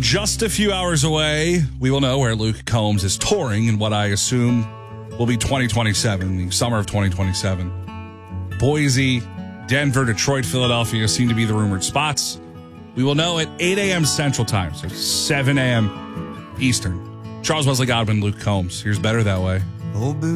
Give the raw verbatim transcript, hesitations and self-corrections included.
just a few hours away, we will know where Luke Combs is touring in what I assume will be twenty twenty-seven, the summer of twenty twenty-seven. Boise, Denver, Detroit, Philadelphia seem to be the rumored spots. We will know at eight a.m. Central Time, so seven a.m. Eastern. Charles Wesley Godwin, Luke Combs. Here's Better That Way.